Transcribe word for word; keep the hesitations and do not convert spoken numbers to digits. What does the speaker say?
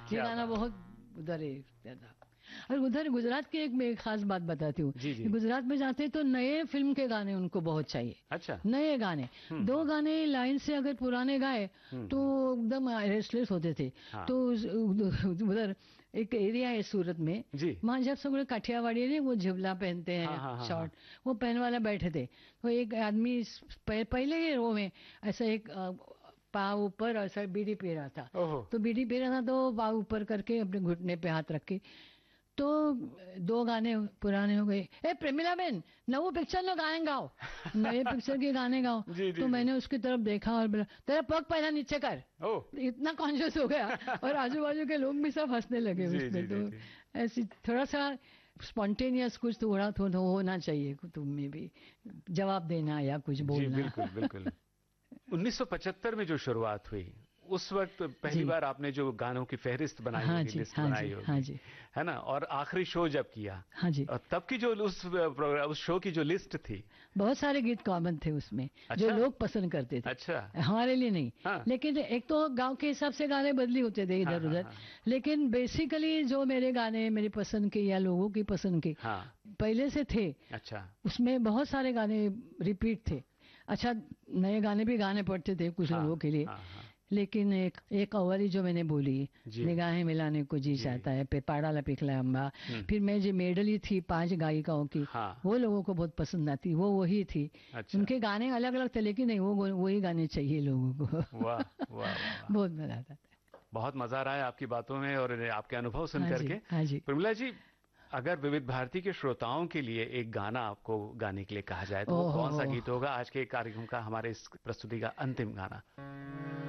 ये गाना बहुत उधर है था। और उधर गुजरात की एक मैं एक खास बात बताती हूँ। गुजरात में जाते तो नए फिल्म के गाने उनको बहुत चाहिए। अच्छा। नए गाने, दो गाने लाइन से अगर पुराने गाए तो एकदम रेस्टलेस होते थे। हाँ। तो उधर एक एरिया है सूरत में, वहाँ जब सब काठियावाड़ी ने वो झबला पहनते हैं, हाँ, हाँ, शॉर्ट, हाँ, वो पहन वाला बैठे थे। तो एक आदमी पहले ही रो में ऐसा एक पाँव ऊपर ऐसा बीड़ी पी रहा था। तो बीड़ी पी रहा था तो पाँव ऊपर करके अपने घुटने पे हाथ रख के, तो दो गाने पुराने हो गए। ए प्रेमिला बेन, नवो पिक्चर नो गाने गाओ, नए पिक्चर के गाने गाओ। जी, जी, तो मैंने उसकी तरफ देखा और बोला तेरा पग पहला नीचे कर। इतना कॉन्शियस हो गया और आजू बाजू के लोग भी सब हंसने लगे उसमें। तो ऐसी थोड़ा सा स्पॉन्टेनियस कुछ थोड़ा थोड़ा होना चाहिए तुम में भी, जवाब देना या कुछ बोलना। बिल्कुल बिल्कुल। उन्नीस सौ पचहत्तर में जो शुरुआत हुई उस वक्त पहली बार आपने जो गानों की फहरिस्त बनाई हाँ होगी, लिस्ट हाँ बनाई होगी, हाँ जी, है ना, और आखिरी शो जब किया, हाँ जी, और तब की जो उस प्रोग्राम उस शो की जो लिस्ट थी, बहुत सारे गीत कॉमन थे उसमें। अच्छा? जो लोग पसंद करते थे। अच्छा। हमारे लिए नहीं। हाँ। लेकिन एक तो गांव के हिसाब से गाने बदली होते थे इधर उधर, हाँ, हाँ, लेकिन बेसिकली जो मेरे गाने मेरी पसंद के या लोगों की पसंद के हाँ। पहले से थे। अच्छा। उसमें बहुत सारे गाने रिपीट थे। अच्छा, नए गाने भी गाने पड़ते थे कुछ लोगों के लिए, लेकिन एक एक अवरी जो मैंने बोली, निगाहें मिलाने को जी चाहता है, पे पाड़ा पिघला अम्बा, फिर मैं जो मेडली थी पांच गायिकाओं की, हाँ। वो लोगों को बहुत पसंद आती, वो वही थी। अच्छा। उनके गाने अलग अलग थे लेकिन नहीं, वो वही गाने चाहिए लोगों को। वाह वाह, बहुत मजा आता था। बहुत मजा आ रहा है आपकी बातों में और आपके अनुभव सुन करके। हाँ जी। प्रेमिला जी, अगर विविध भारती के श्रोताओं के लिए एक गाना आपको गाने के लिए कहा जाए तो वो कौन सा गीत होगा आज के कार्यक्रम का, हमारे इस प्रस्तुति का अंतिम गाना?